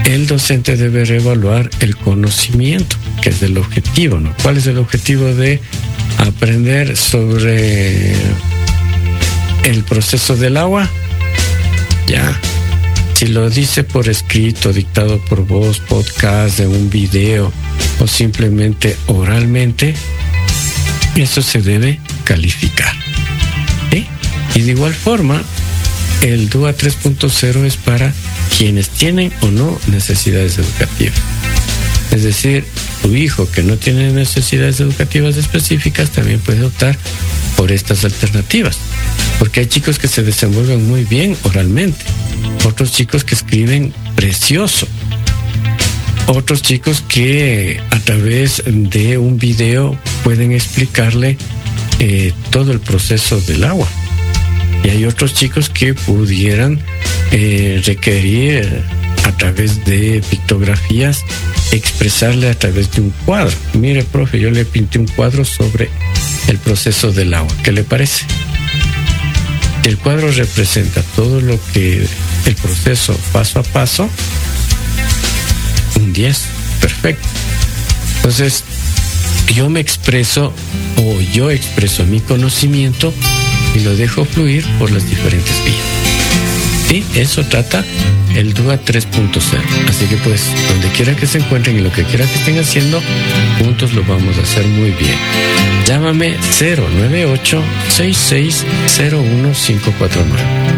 el docente debe reevaluar el conocimiento, que es el objetivo, ¿no? ¿Cuál es el objetivo de aprender sobre el proceso del agua? Ya. Si lo dice por escrito, dictado por voz, podcast, de un video o simplemente oralmente, eso se debe calificar. ¿Sí? Y de igual forma, el DUA 3.0 es para quienes tienen o no necesidades educativas. Es decir, tu hijo que no tiene necesidades educativas específicas también puede optar por estas alternativas. Porque hay chicos que se desenvuelven muy bien oralmente, otros chicos que escriben precioso, otros chicos que a través de un video pueden explicarle todo el proceso del agua. Y hay otros chicos que pudieran requerir a través de pictografías expresarle a través de un cuadro. Mire, profe, yo le pinté un cuadro sobre el proceso del agua. ¿Qué le parece? El cuadro representa todo lo que el proceso paso a paso. Un 10, perfecto. Entonces, yo expreso mi conocimiento y lo dejo fluir por las diferentes vías. Y eso trata el DUA 3.0. Así que pues, donde quiera que se encuentren y lo que quiera que estén haciendo, juntos lo vamos a hacer muy bien. Llámame 098-6601-549.